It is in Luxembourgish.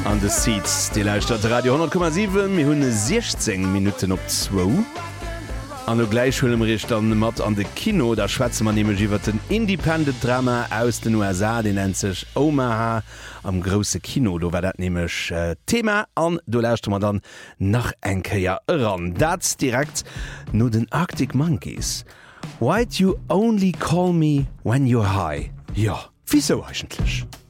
An the Seats, die Leistadt Radio 10,7, mir hunne 16 Minuten op 2. An der Gleichschulmrich dann mat an de Kino, da schwätze man nämlich iwwer den Independent Drama aus den USA, den nennt sich Omaha am grosse Kino. Da war dat nämlich Thema an, du lässt man dann nach Enkeier ran. Das direkt nur den Arctic Monkeys. Why'd you only call me when you're high? Ja, wieso eigentlich?